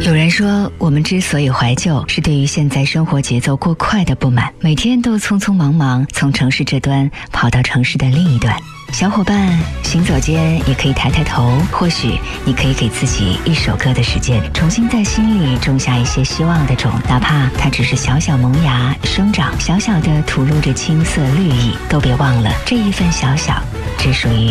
有人说，我们之所以怀旧，是对于现在生活节奏过快的不满，每天都匆匆忙忙从城市这端跑到城市的另一端。小伙伴，行走间也可以抬抬头，或许你可以给自己一首歌的时间，重新在心里种下一些希望的种，哪怕它只是小小萌芽生长，小小的吐露着青涩绿意，都别忘了这一份小小只属于